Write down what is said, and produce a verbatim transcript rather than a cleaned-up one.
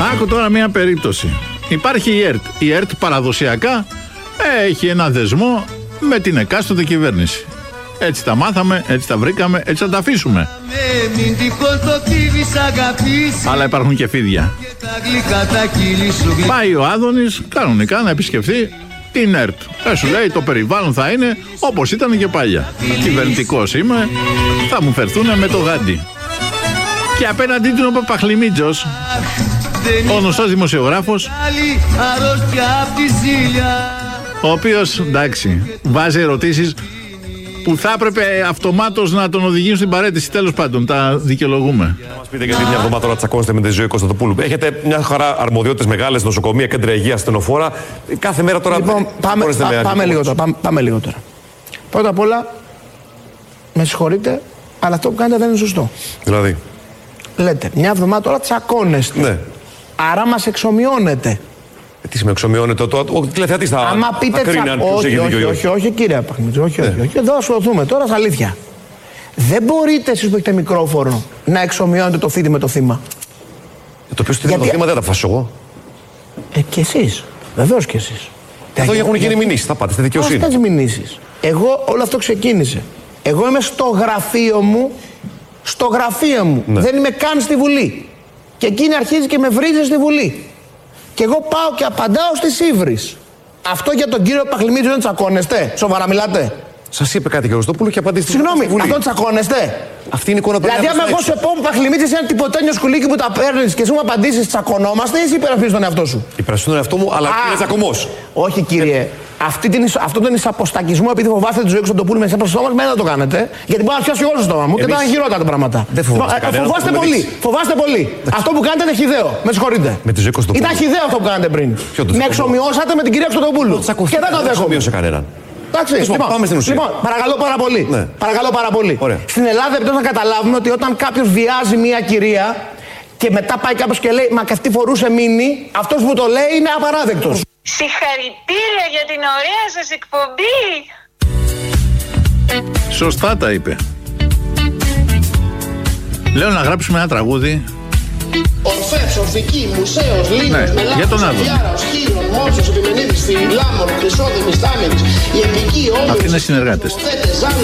Άκου τώρα μια περίπτωση. Υπάρχει η ΕΡΤ. Η ΕΡΤ παραδοσιακά έχει ένα δεσμό με την εκάστοτε κυβέρνηση. Έτσι τα μάθαμε, έτσι τα βρήκαμε, έτσι θα τα αφήσουμε. Αλλά υπάρχουν και φίδια. Πάει ο Άδωνης κανονικά να επισκεφθεί την ΕΡΤ. Ε, σου λέει το περιβάλλον θα είναι όπως ήταν και παλιά. Κυβερνητικός είμαι, θα μου φερθούν με το γάντι. Και απέναντί του ο Παπαχλημίτζος, ο γνωστός δημοσιογράφος, ο οποίος, εντάξει, βάζει ερωτήσεις που θα έπρεπε αυτομάτως να τον οδηγήσουν στην παραίτηση. Τέλος πάντων, τα δικαιολογούμε. Να μας πείτε, γιατί μια εβδομάδα τώρα τσακώνεστε με τη Ζωή Κωνσταντοπούλου. Έχετε μια χαρά αρμοδιότητες μεγάλες, νοσοκομεία, κέντρα υγείας, ασθενοφόρα. Κάθε μέρα τώρα. Λοιπόν, πάμε, πά, με πάμε, λίγο τώρα, πάμε, πάμε λίγο τώρα. Πρώτα απ' όλα, με συγχωρείτε, αλλά αυτό που κάνετε δεν είναι σωστό. Δηλαδή. Λέτε, μια εβδομάδα τώρα τσακώνεστε. Ναι. Άρα μας εξομοιώνετε. Ε, τι με εξομοιώνετε, το, ο τηλεθεατής θα, άμα πείτε θα κρίνει αν ποιος έχει δίκιο ή όχι. Όχι, όχι, κύριε Παπαχλημίτζη, όχι, όχι, όχι. Εδώ ασχοληθούμε τώρα στα αλήθεια. Δεν μπορείτε εσείς που έχετε μικρόφωνο να εξομοιώνετε το φίδι με το θύμα. Ε, το ποιος θύμα το θύμα δεν τα φάσω εγώ. Ε, και εσείς. Βεβαίως και εσείς. Εδώ έχουν γίνει μηνύσεις, θα πάτε στη δικαιοσύνη. Αυτές μηνύσεις. Εγώ όλο αυτό ξεκίνησε. Εγώ είμαι στο γραφείο μου, στο γραφείο μου. Ναι. Δεν είμαι καν στη Βουλή. Και εκείνη αρχίζει και με βρίζει στη Βουλή. Και εγώ πάω και απαντάω στις ύβρις. Αυτό για τον κύριο Παπαχλημίτζη δεν τσακώνεστε? Σοβαρά μιλάτε? Σας είπε κάτι και ο Ρωστόπουλο και απαντήστε. Συγγνώμη, αυτό τσακώνεστε? Αυτή είναι η εικόνα που δηλαδή, άμα εγώ σε πω Παπαχλημίτζη είσαι ένα τυποτένιο σκουλίκι που τα παίρνεις και εσύ μου απαντήσεις, τσακωνόμαστε ή εσύ υπερασπίζεις τον εαυτό σου? Υπερασπίζω τον εαυτό μου, αλλά είναι τσακωμός. Όχι, κύριε. Αυτή την, αυτόν τον εισαποστακισμό, επειδή φοβάστε τη Ζωή Κωνσταντοπούλου με εσά στο στόμα, με δεν το κάνετε. Γιατί μπορεί να πιάσει όλο το στόμα μου. Εμείς... και θα είναι χειρότερα τα πράγματα. Δεν φοβάστε, ε, φοβάστε πολύ. Φοβάστε πολύ. Αυτό που κάνετε είναι χυδαίο. Με συγχωρείτε. Με τη Ζωή Κωνσταντοπούλου. Ήταν χυδαίο αυτό που κάνατε πριν. Με εξομοιώσατε με την κυρία Κωνσταντοπούλου. Και δεν το δέχομαι. Δεν κανέναν. Εντάξει, λοιπόν, λοιπόν, πάμε στην ουσία. Λοιπόν, παρακαλώ πάρα πολύ. Ναι. Παρακαλώ πάρα πολύ. Ωραία. Στην Ελλάδα επιτέλους να καταλάβουμε ότι όταν κάποιος βιάζει μια κυρία και μετά πάει κάποιος και λέει μα και αυτή φορούσε μίνι, αυτός που το λέει είναι απαράδεκτος. Συγχαρητήρια για την ωραία σας εκπομπή. Σωστά τα είπε. Λέω να γράψουμε ένα τραγούδι. Ορφεύς, Ορφική, Μουσαίος, Λίνος, ναι, Μελάχος, για τον Άδωνη. Αδιάρας, Χείρον, Μόρσος, Επιμενίδης, Λάμων, Χρυσόδημης, Τάμενης, η επική όλους. Αυτοί είναι συνεργάτες.